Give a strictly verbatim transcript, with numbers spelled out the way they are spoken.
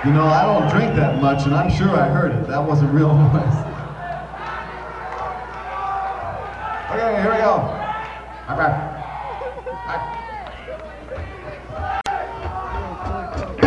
You know, I don't drink that much, and I'm sure I heard it. That wasn't real noise. Okay, here we go. I'm back. Back.